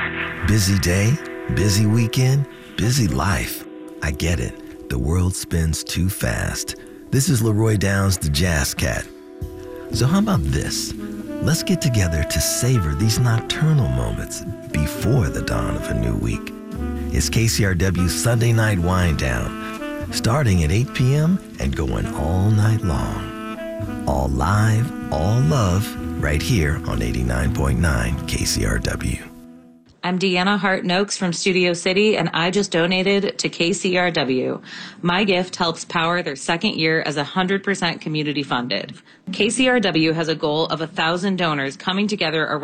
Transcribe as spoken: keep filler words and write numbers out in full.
Busy day, busy weekend, busy life. I get it. The world spins too fast. This is Leroy Downs, the Jazz Cat. So how about this? Let's get together to savor these nocturnal moments before the dawn of a new week. It's K C R W's Sunday Night Wind Down, starting at eight p.m. and going all night long. All live, all love, right here on eighty-nine point nine K C R W. I'm Deanna Hart-Noakes from Studio City, and I just donated to K C R W. My gift helps power their second year as one hundred percent community funded. K C R W has a goal of one thousand donors coming together around